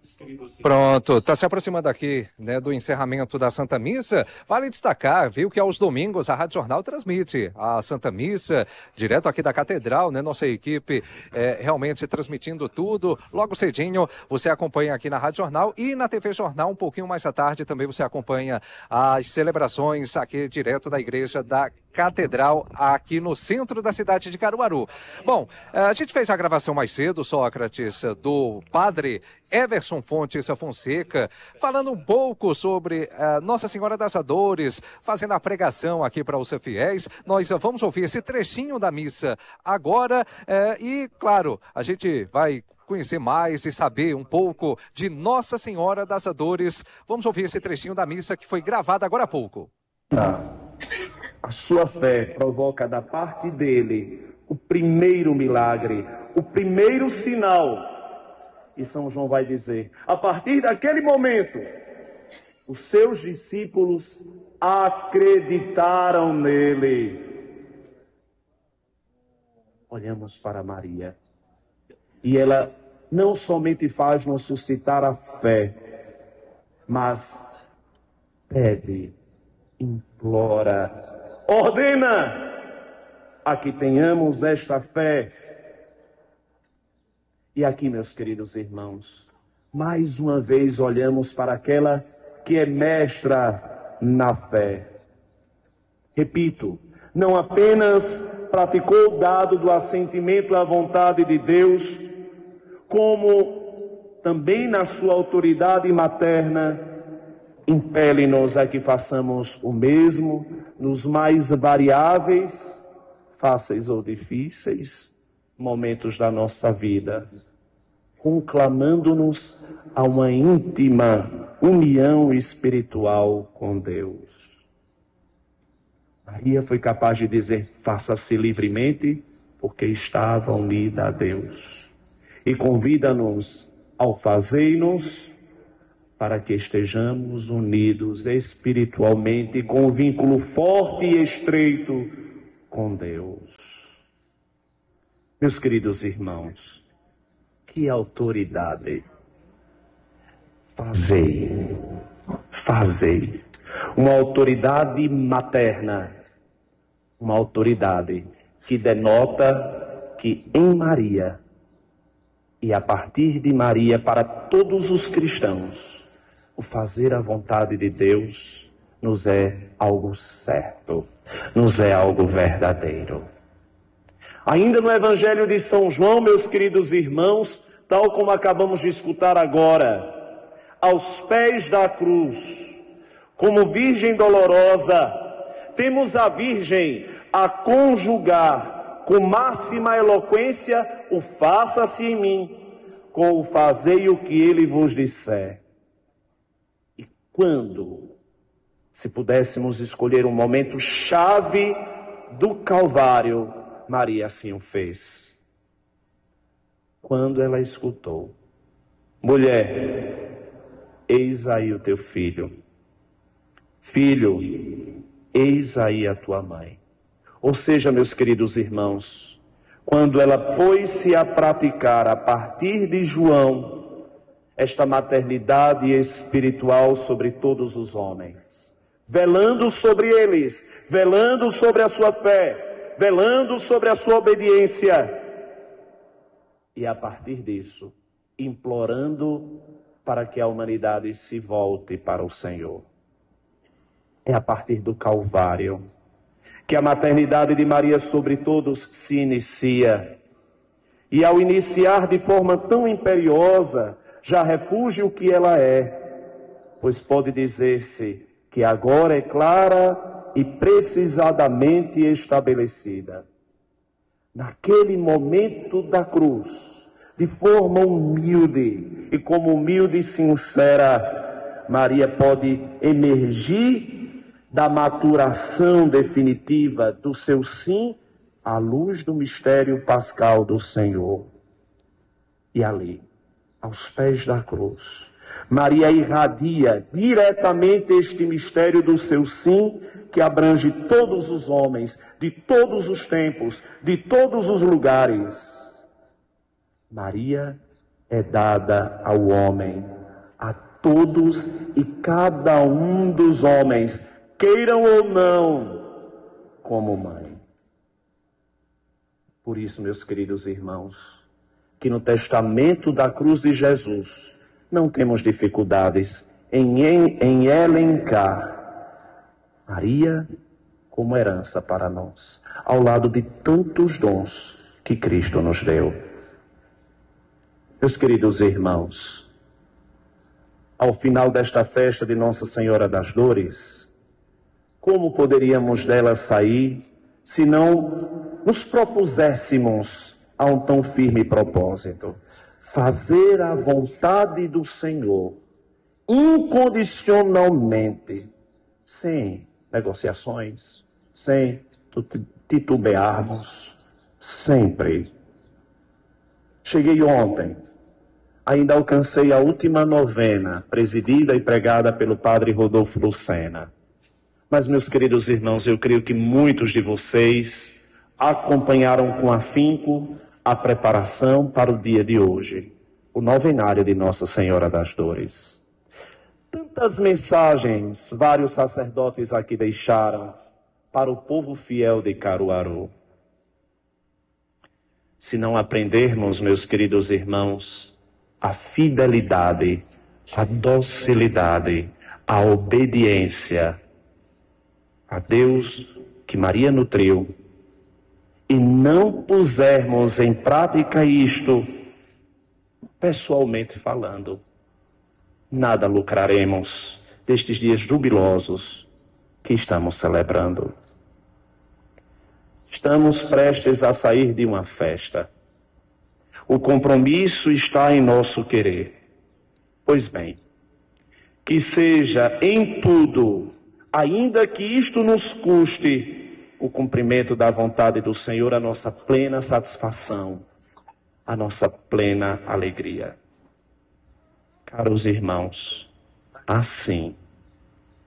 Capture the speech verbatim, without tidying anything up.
Pronto, está se aproximando aqui, né, do encerramento da Santa Missa. Vale destacar, viu, que aos domingos a Rádio Jornal transmite a Santa Missa, direto aqui da Catedral, né, nossa equipe é, realmente transmitindo tudo. Logo cedinho você acompanha aqui na Rádio Jornal e na T V Jornal, um pouquinho mais à tarde, também você acompanha as celebrações aqui direto da Igreja da Catedral, aqui no centro da cidade de Caruaru. Bom, a gente fez a gravação mais cedo, Sócrates, do padre Everson Fontes Fonseca, falando um pouco sobre uh, Nossa Senhora das Dores, fazendo a pregação aqui para os fiéis. Nós uh, vamos ouvir esse trechinho da missa agora uh, e, claro, a gente vai conhecer mais e saber um pouco de Nossa Senhora das Dores. Vamos ouvir esse trechinho da missa que foi gravada agora há pouco. Tá. A sua fé provoca da parte dele o primeiro milagre, o primeiro sinal. E São João vai dizer, a partir daquele momento, os seus discípulos acreditaram nele. Olhamos para Maria. E ela não somente faz-nos suscitar a fé, mas pede, implora, ordena a que tenhamos esta fé. E aqui, meus queridos irmãos, mais uma vez olhamos para aquela que é mestra na fé. Repito, não apenas praticou o dado do assentimento à vontade de Deus, como também na sua autoridade materna, impele-nos a que façamos o mesmo nos mais variáveis, fáceis ou difíceis, momentos da nossa vida, conclamando-nos a uma íntima união espiritual com Deus. Maria foi capaz de dizer, faça-se livremente, porque estava unida a Deus. E convida-nos ao fazei-nos, para que estejamos unidos espiritualmente com um vínculo forte e estreito com Deus. Meus queridos irmãos, que autoridade! Fazei, fazei. Uma autoridade materna, uma autoridade que denota que em Maria, e a partir de Maria para todos os cristãos, o fazer a vontade de Deus nos é algo certo, nos é algo verdadeiro. Ainda no Evangelho de São João, meus queridos irmãos, tal como acabamos de escutar agora, aos pés da cruz, como Virgem dolorosa, temos a Virgem a conjugar com máxima eloquência o faça-se em mim, com o fazei o que ele vos disser. Quando, se pudéssemos escolher um momento chave do Calvário, Maria assim o fez. Quando ela escutou, mulher, eis aí o teu filho. Filho, eis aí a tua mãe. Ou seja, meus queridos irmãos, quando ela pôs-se a praticar a partir de João, esta maternidade espiritual sobre todos os homens, velando sobre eles, velando sobre a sua fé, velando sobre a sua obediência, e a partir disso, implorando para que a humanidade se volte para o Senhor. É a partir do Calvário que a maternidade de Maria sobre todos se inicia, e ao iniciar de forma tão imperiosa, já refugia o que ela é, pois pode dizer-se que agora é clara e precisadamente estabelecida. Naquele momento da cruz, de forma humilde e como humilde e sincera, Maria pode emergir da maturação definitiva do seu sim à luz do mistério pascal do Senhor. E ali, aos pés da cruz, Maria irradia diretamente este mistério do seu sim, que abrange todos os homens, de todos os tempos, de todos os lugares. Maria é dada ao homem a todos e cada um dos homens, queiram ou não, como mãe. Por isso, meus queridos irmãos, que no testamento da cruz de Jesus não temos dificuldades em, em, em elencar Maria como herança para nós, ao lado de tantos dons que Cristo nos deu. Meus queridos irmãos, ao final desta festa de Nossa Senhora das Dores, como poderíamos dela sair se não nos propuséssemos a um tão firme propósito? Fazer a vontade do Senhor, incondicionalmente, sem negociações, sem titubearmos, sempre. Cheguei ontem, ainda alcancei a última novena, presidida e pregada pelo padre Rodolfo Lucena. Mas, meus queridos irmãos, eu creio que muitos de vocês acompanharam com afinco a preparação para o dia de hoje, o novenário de Nossa Senhora das Dores. Tantas mensagens vários sacerdotes aqui deixaram para o povo fiel de Caruaru. Se não aprendermos, meus queridos irmãos, a fidelidade, a docilidade, a obediência a Deus que Maria nutriu, e não pusermos em prática isto, pessoalmente falando, nada lucraremos destes dias jubilosos que estamos celebrando. Estamos prestes a sair de uma festa. O compromisso está em nosso querer. Pois bem, que seja em tudo, ainda que isto nos custe, o cumprimento da vontade do Senhor, a nossa plena satisfação, a nossa plena alegria. Caros irmãos, assim